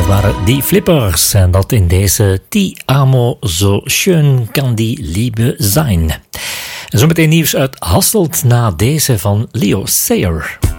Dat waren die Flippers en dat in deze Ti amo, so schön kann die Liebe sein. En zometeen nieuws uit Hasselt na deze van Leo Sayer.